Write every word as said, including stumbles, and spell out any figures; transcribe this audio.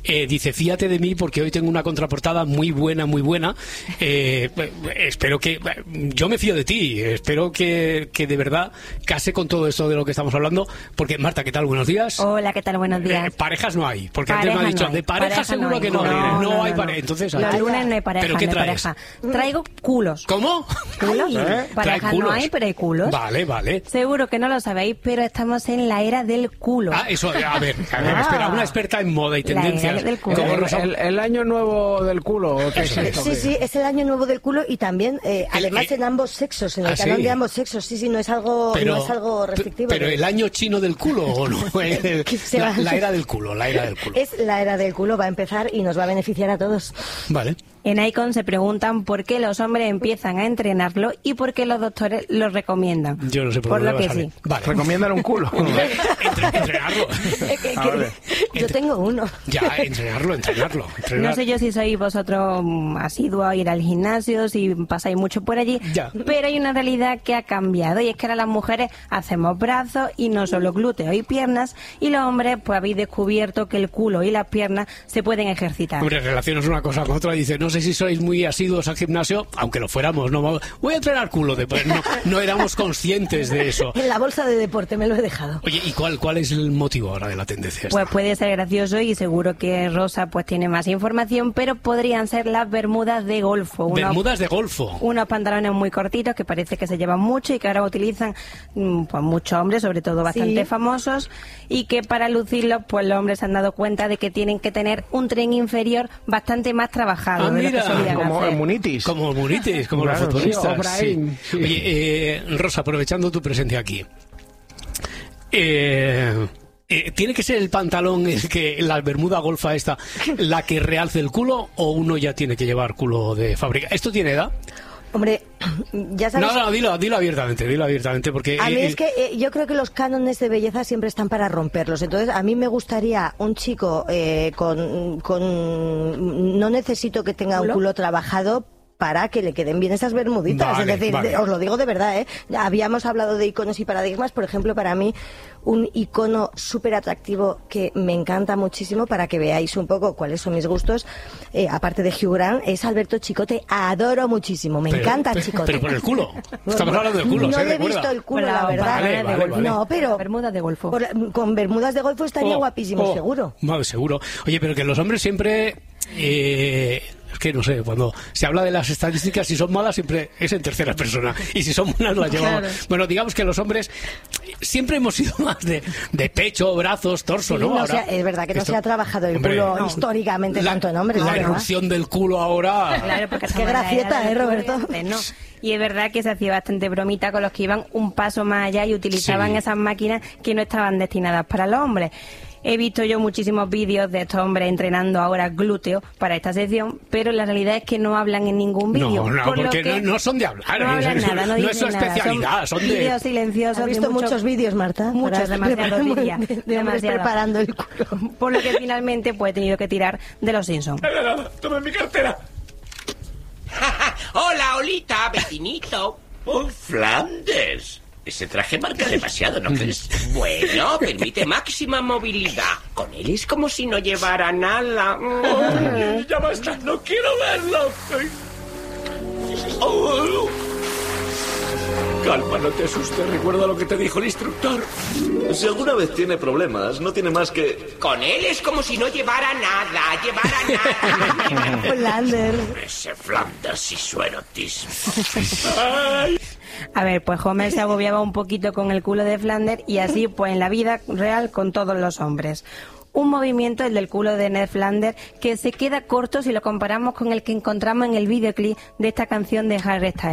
eh, dice, fíjate de mí porque hoy tengo una contraportada muy buena, muy buena. Eh, espero que... Yo me fío de ti, espero que, que de verdad case con todo esto de lo que estamos hablando, porque Marta, ¿qué tal? Buenos días. Hola, ¿qué tal? Buenos días. Eh, parejas no hay, porque pareja antes me ha dicho, no de pareja, pareja seguro no hay. que no, no, no, no, no hay pareja. Entonces, los lunes no hay pareja, ¿pero qué no hay traes? pareja. Traigo culos. ¿Cómo? ¿Culos? ¿Eh? Pareja no hay, pero hay culos. Vale, vale. Seguro que no lo sabéis, pero estamos en la era del culo. Ah, eso, a ver, a ver, ah. espera, una experta en moda y tendencias. Del culo. Como el, el, el año nuevo del culo. ¿Qué es esto? Sí, sí, es el año nuevo del culo y también, eh, además el, el, en ambos sexos, en el ¿ah, canon sí? de ambos sexos. Sí, sí, no es algo, pero, no es algo restrictivo. Pero el año chino del culo, ¿o no? El, la, la era del culo, la era del culo. Es la era del culo, va a empezar y nos va a beneficiar a todos. Vale. En Icon se preguntan por qué los hombres empiezan a entrenarlo y por qué los doctores lo recomiendan. Yo no sé por, por lo que sí. Vale. Recomiendan un culo. Entrenarlo. que, que, yo tengo uno. Ya, entrenarlo, entrenarlo, entrenarlo. No sé yo si sois vosotros asiduos a ir al gimnasio, si pasáis mucho por allí, ya. Pero hay una realidad que ha cambiado y es que ahora las mujeres hacemos brazos y no solo glúteos y piernas, y los hombres pues habéis descubierto que el culo y las piernas se pueden ejercitar. Hombre, relacionas una cosa con otra y dices, no sé si sois muy asiduos al gimnasio, aunque lo fuéramos, no voy a entrenar culo, de, pues no, no éramos conscientes de eso. En la bolsa de deporte me lo he dejado. Oye, ¿y cuál, cuál es el motivo ahora de la tendencia esta? Pues puede ser gracioso y seguro que Rosa pues tiene más información, pero podrían ser las bermudas de golfo. Unos, bermudas de golfo. Unos pantalones muy cortitos que parece que se llevan mucho y que ahora utilizan pues muchos hombres, sobre todo bastante sí. famosos, y que para lucirlos pues los hombres se han dado cuenta de que tienen que tener un tren inferior bastante más trabajado. Ah, mira, como hacer. el munitis. Como el munitis, como claro, los futbolistas. Sí, sí. Sí. Oye, eh, Rosa, aprovechando tu presencia aquí. Eh... Eh, ¿Tiene que ser el pantalón, el que la bermuda golfa esta, la que realce el culo, o uno ya tiene que llevar culo de fábrica? ¿Esto tiene edad? Hombre, ya sabes... No, no, dilo, dilo abiertamente, dilo abiertamente, porque... A mí eh, es que eh, yo creo que los cánones de belleza siempre están para romperlos. Entonces, a mí me gustaría un chico eh, con, con... No necesito que tenga ¿culo? un culo trabajado para que le queden bien esas bermuditas. Vale, es decir, vale. os lo digo de verdad, ¿eh? Habíamos hablado de iconos y paradigmas. Por ejemplo, para mí, un icono súper atractivo que me encanta muchísimo, para que veáis un poco cuáles son mis gustos, eh, aparte de Hugh Grant, es Alberto Chicote. Adoro muchísimo, me pero, encanta pero, Chicote. Pero por el culo. Estamos hablando del culo, no ¿se le he recuerda? visto el culo, pero, la verdad. Vale, vale, vale. No, pero... Bermudas de golfo. Por, con bermudas de golfo estaría oh, guapísimo, oh, seguro. Vale, seguro. Oye, pero que los hombres siempre... Eh, es que no sé, cuando se habla de las estadísticas, si son malas siempre es en tercera persona y si son buenas las llevamos. Claro. Bueno, digamos que los hombres siempre hemos sido más de, de pecho, brazos, torso, sí, ¿no? no ahora, sea, es verdad que no esto, se ha trabajado el hombre, culo no, históricamente la, tanto en hombres. La ¿verdad? erupción del culo ahora... Claro, porque qué gracieta, ¿eh, Roberto? No. Y es verdad que se hacía bastante bromita con los que iban un paso más allá y utilizaban sí. esas máquinas que no estaban destinadas para los hombres. He visto yo muchísimos vídeos de estos hombres entrenando ahora glúteos para esta sección, pero la realidad es que no hablan en ningún vídeo. No, no, por porque que no, no son de hablar. No hablan eso, nada, no, no es su nada. especialidad, son, son de... vídeos silenciosos. He visto de mucho, muchos vídeos, Marta. Muchos, demasiados diría. De, de demasiado. preparando el culo. Por lo que finalmente pues he tenido que tirar de los Simpsons. ¡Toma mi cartera! Hola, Olita, vecinito. Oh, Flanders. Ese traje marca demasiado, ¿no crees? Bueno, permite máxima movilidad. Con él es como si no llevara nada. Oh, ya basta, no quiero verlo. Oh. Calma, no te asustes. Recuerda lo que te dijo el instructor. Si alguna vez tiene problemas, no tiene más que... Con él es como si no llevara nada, llevara nada. Flanders. Ese Flanders y su erotismo. A ver, pues Homer se agobiaba un poquito con el culo de Flanders y así pues en la vida real con todos los hombres. Un movimiento, el del culo de Ned Flanders, que se queda corto si lo comparamos con el que encontramos en el videoclip de esta canción de Harry Styles.